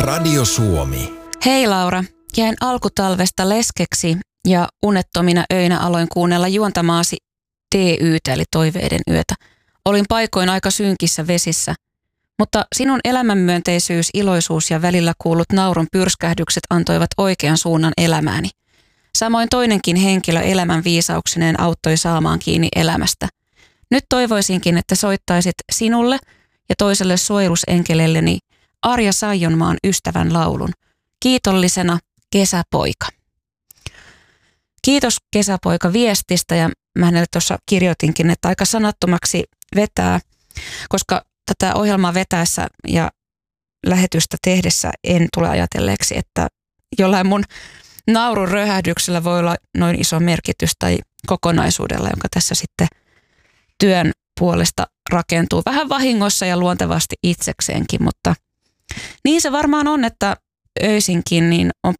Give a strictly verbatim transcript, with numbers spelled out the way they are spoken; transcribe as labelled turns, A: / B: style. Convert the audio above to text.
A: Radio Suomi.
B: Hei Laura, jäin alkutalvesta leskeksi ja unettomina öinä aloin kuunnella juontamaasi T Y:tä eli Toiveiden yötä. Olin paikoin aika synkissä vesissä, mutta sinun elämänmyönteisyys, iloisuus ja välillä kuullut naurun pyrskähdykset antoivat oikean suunnan elämääni. Samoin toinenkin henkilö elämän viisauksineen auttoi saamaan kiinni elämästä. Nyt toivoisinkin, että soittaisit sinulle ja toiselle suojelusenkelelleni Arja Saijonmaan ystävän laulun. Kiitollisena Kesäpoika. Kiitos Kesäpoika viestistä, ja mä hänelle tuossa kirjoitinkin, että aika sanattomaksi vetää, koska tätä ohjelmaa vetäessä ja lähetystä tehdessä en tule ajatelleeksi, että jollain mun naurun röhähdyksellä voi olla noin iso merkitys tai kokonaisuudella, jonka tässä sitten työn puolesta rakentuu vähän vahingossa ja luontevasti itsekseenkin, mutta niin se varmaan on, että öisinkin niin on